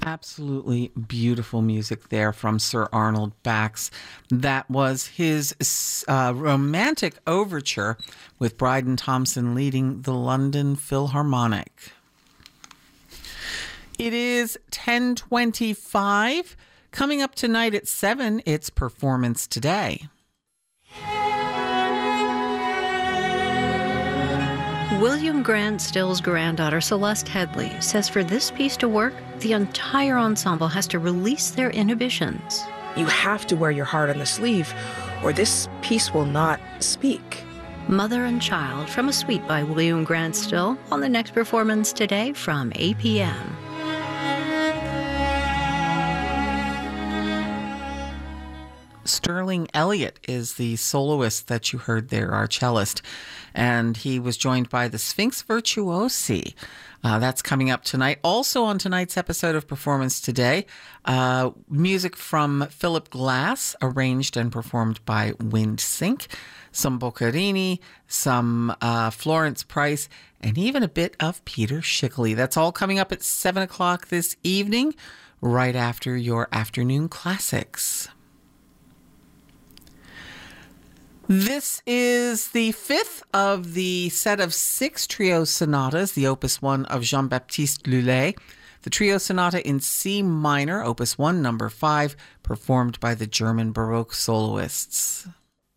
Absolutely beautiful music there from Sir Arnold Bax. That was his romantic overture with Bryden Thompson leading the London Philharmonic. It is 10:25. Coming up tonight at 7, it's Performance Today. William Grant Still's granddaughter, Celeste Headley, says for this piece to work, the entire ensemble has to release their inhibitions. You have to wear your heart on the sleeve, or this piece will not speak. Mother and Child from a suite by William Grant Still on the next Performance Today from 8 p.m. Sterling Elliott is the soloist that you heard there, our cellist, and he was joined by the Sphinx Virtuosi. That's coming up tonight. Also on tonight's episode of Performance Today, music from Philip Glass, arranged and performed by Wind Sync, some Boccherini, some Florence Price, and even a bit of Peter Schickele. That's all coming up at 7 o'clock this evening, right after your afternoon classics. This is the fifth of the set of 6 trio sonatas, the Opus 1 of Jean-Baptiste Lully. The trio sonata in C minor, Opus 1, number 5, performed by the German Baroque soloists.